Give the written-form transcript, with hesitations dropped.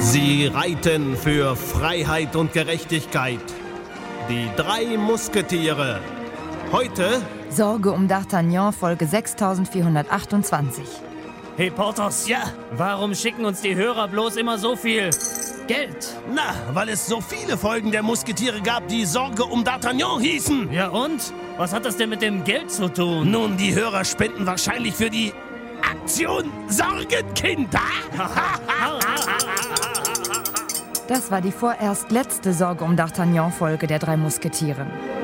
Sie reiten für Freiheit und Gerechtigkeit. Die 3 Musketiere. Heute Sorge um D'Artagnan, Folge 6428. Hey Porthos, Ja, warum schicken uns die Hörer bloß immer so viel Geld? na, weil es so viele Folgen der Musketiere gab, die Sorge um D'Artagnan hießen. Ja und? Was hat das denn mit dem Geld zu tun? Nun, die Hörer spenden wahrscheinlich für die Aktion Sorgenkind. Das war die vorerst letzte Sorge um D'Artagnan-Folge der 3 Musketiere.